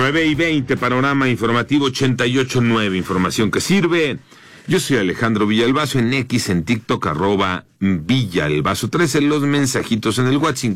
9:20, panorama informativo 88.9, información que sirve. Yo soy Alejandro Villalbazo, en X, en TikTok, @Villalbazo13, los mensajitos en el WhatsApp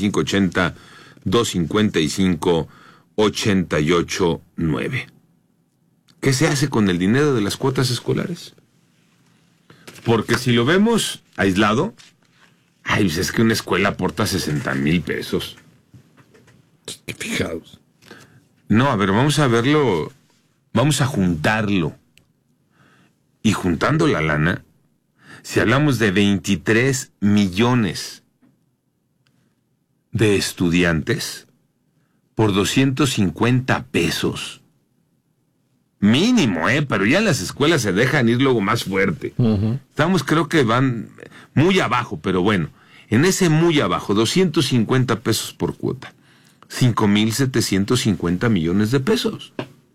5580-255-889. ¿Qué se hace con el dinero de las cuotas escolares? Porque si lo vemos aislado, pues es que una escuela aporta 60,000 pesos. Fijaos. No, a ver, vamos a verlo, vamos a juntarlo. Y juntando la lana, si hablamos de 23 millones de estudiantes por 250 pesos. Mínimo, pero ya las escuelas se dejan ir luego más fuerte. Uh-huh. Estamos, creo que van muy abajo, pero bueno, en ese muy abajo, 250 pesos por cuota. 5,750 millones de pesos.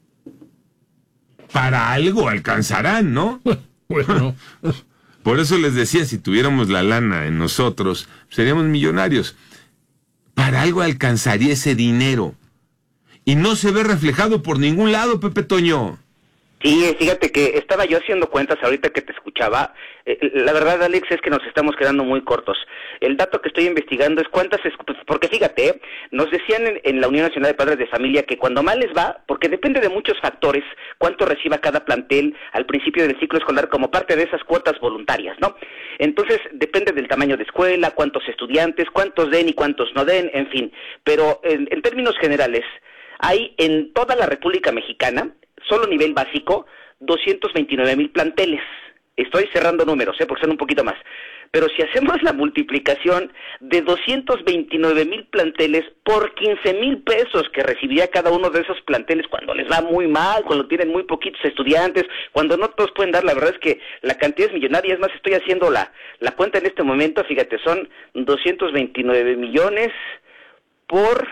Para algo alcanzarán, ¿no? Bueno. Por eso les decía, si tuviéramos la lana en nosotros, seríamos millonarios. Para algo alcanzaría ese dinero. Y no se ve reflejado por ningún lado, Pepe Toño. Sí, fíjate que estaba yo haciendo cuentas ahorita que te escuchaba. La verdad, Alex, es que nos estamos quedando muy cortos. El dato que estoy investigando es porque fíjate, nos decían en la Unión Nacional de Padres de Familia que cuando mal les va, porque depende de muchos factores, cuánto reciba cada plantel al principio del ciclo escolar como parte de esas cuotas voluntarias, ¿no? Entonces, depende del tamaño de escuela, cuántos estudiantes, cuántos den y cuántos no den, en fin. Pero en términos generales, hay en toda la República Mexicana, solo nivel básico, 229,000 planteles. Estoy cerrando números, porque son un poquito más. Pero si hacemos la multiplicación de 229,000 planteles por 15,000 pesos que recibiría cada uno de esos planteles cuando les va muy mal, cuando tienen muy poquitos estudiantes, cuando no todos pueden dar, la verdad es que la cantidad es millonaria. Es más, estoy haciendo la cuenta en este momento, fíjate, son 229 millones por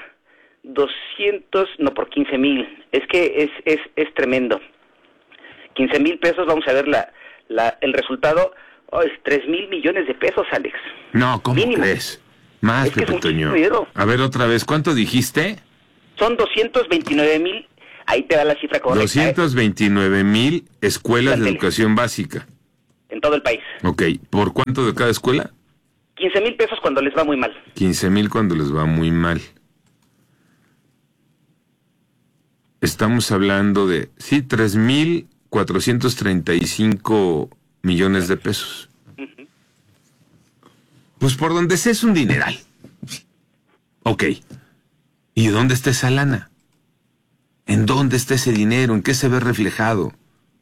por 15,000. Es que es tremendo. 15,000 pesos, vamos a ver el resultado. Es 3,000 millones de pesos, Alex. No, ¿cómo mínimo crees? Más, Pepe Toño. A ver, otra vez, ¿cuánto dijiste? Son 229,000, ahí te da la cifra correcta. 229,000 escuelas planteles de educación básica. en todo el país. Ok, ¿por cuánto de cada escuela? 15,000 pesos cuando les va muy mal. 15,000 cuando les va muy mal. Estamos hablando de, 3,435 millones de pesos. Uh-huh. Pues por donde sea es un dineral. Ok. ¿Y dónde está esa lana? ¿En dónde está ese dinero? ¿En qué se ve reflejado?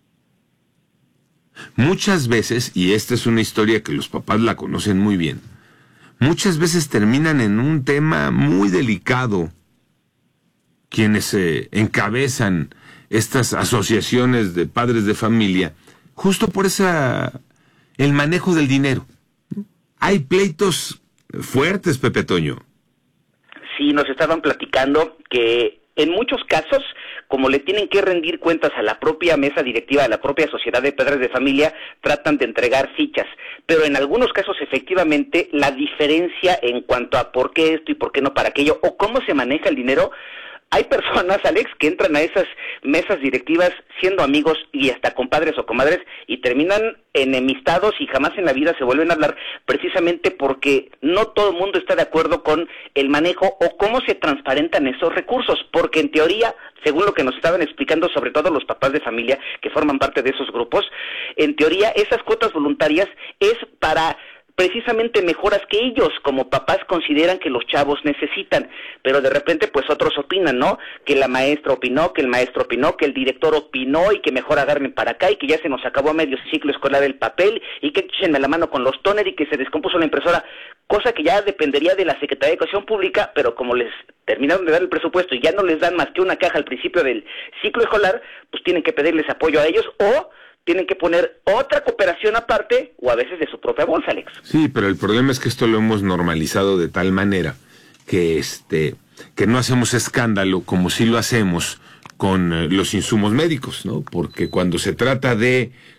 Muchas veces, y esta es una historia que los papás la conocen muy bien, muchas veces terminan en un tema muy delicado quienes encabezan estas asociaciones de padres de familia, justo por el manejo del dinero. Hay pleitos fuertes, Pepe Toño. Sí, nos estaban platicando que en muchos casos, como le tienen que rendir cuentas a la propia mesa directiva, a la propia sociedad de padres de familia, tratan de entregar fichas. Pero en algunos casos, efectivamente, la diferencia en cuanto a por qué esto y por qué no para aquello, o cómo se maneja el dinero. Hay personas, Alex, que entran a esas mesas directivas siendo amigos y hasta compadres o comadres y terminan enemistados y jamás en la vida se vuelven a hablar, precisamente porque no todo el mundo está de acuerdo con el manejo o cómo se transparentan esos recursos, porque en teoría, según lo que nos estaban explicando sobre todo los papás de familia que forman parte de esos grupos, en teoría esas cuotas voluntarias es para precisamente mejoras que ellos como papás consideran que los chavos necesitan, pero de repente pues otros opinan, ¿no? Que la maestra opinó, que el maestro opinó, que el director opinó y que mejor agarren para acá y que ya se nos acabó a medio ciclo escolar el papel y que échenme la mano con los tóner y que se descompuso la impresora, cosa que ya dependería de la Secretaría de Educación Pública, pero como les terminaron de dar el presupuesto y ya no les dan más que una caja al principio del ciclo escolar, pues tienen que pedirles apoyo a ellos o tienen que poner otra cooperación aparte o a veces de su propia bolsa, Alex. Sí, pero el problema es que esto lo hemos normalizado de tal manera que no hacemos escándalo como si lo hacemos con los insumos médicos, ¿no? Porque cuando se trata de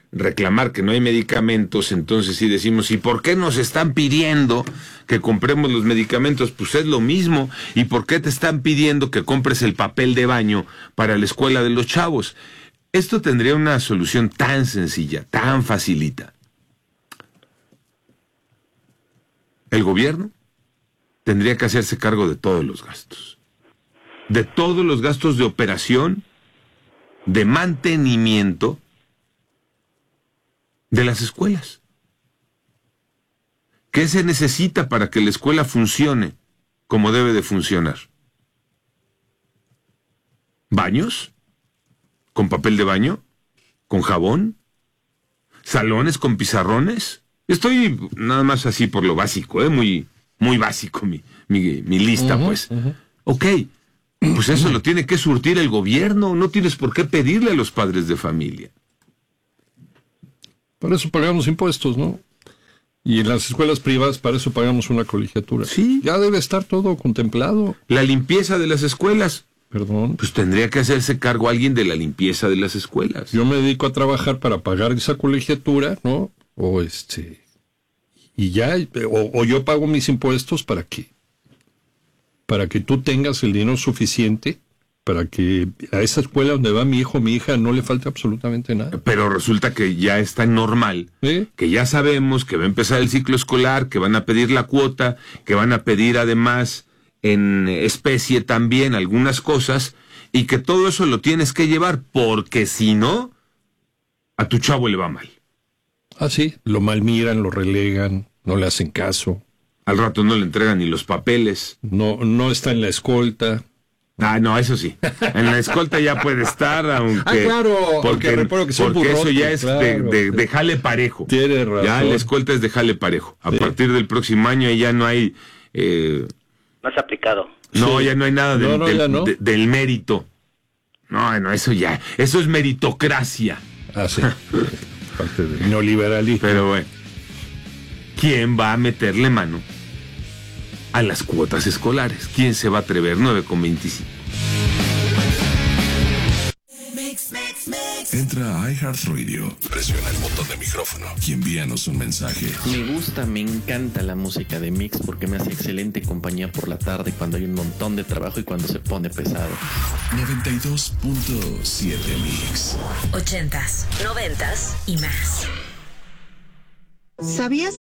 reclamar que no hay medicamentos, entonces sí decimos, ¿y por qué nos están pidiendo que compremos los medicamentos? Pues es lo mismo. ¿Y por qué te están pidiendo que compres el papel de baño para la escuela de los chavos? Esto tendría una solución tan sencilla, tan facilita. El gobierno tendría que hacerse cargo de todos los gastos. De todos los gastos de operación, de mantenimiento de las escuelas. ¿Qué se necesita para que la escuela funcione como debe de funcionar? ¿Baños? ¿Con papel de baño? ¿Con jabón? ¿Salones con pizarrones? Estoy nada más así por lo básico, muy básico mi lista, pues. Ok, pues eso lo tiene que surtir el gobierno, no tienes por qué pedirle a los padres de familia. Para eso pagamos impuestos, ¿no? Y en las escuelas privadas para eso pagamos una colegiatura. Sí. Ya debe estar todo contemplado. La limpieza de las escuelas. Perdón. Pues tendría que hacerse cargo alguien de la limpieza de las escuelas. Yo me dedico a trabajar para pagar esa colegiatura, ¿no? Y ya, o yo pago mis impuestos para que tú tengas el dinero suficiente para que a esa escuela donde va mi hijo o mi hija no le falte absolutamente nada. Pero resulta que ya es tan normal, que ya sabemos que va a empezar el ciclo escolar, que van a pedir la cuota, que van a pedir además en especie también algunas cosas, y que todo eso lo tienes que llevar, porque si no, a tu chavo le va mal. Ah, sí, lo malmiran, lo relegan, no le hacen caso. Al rato no le entregan ni los papeles. No está en la escolta. Ah, no, eso sí. En la escolta ya puede estar, aunque... claro, porque eso ya es claro, de jale parejo. Tiene razón. Ya la escolta es de jale parejo. A partir del próximo año ya no hay... no es aplicado. No, ya no hay nada del mérito. No, eso es meritocracia. Ah, sí. Parte del neoliberalismo. Pero bueno, ¿quién va a meterle mano a las cuotas escolares? ¿Quién se va a atrever? 9,25. Entra a iHeartRadio, presiona el botón de micrófono y envíanos un mensaje. Me encanta la música de Mix porque me hace excelente compañía por la tarde cuando hay un montón de trabajo y cuando se pone pesado. 92.7 Mix. 80s, 90s y más. ¿Sabías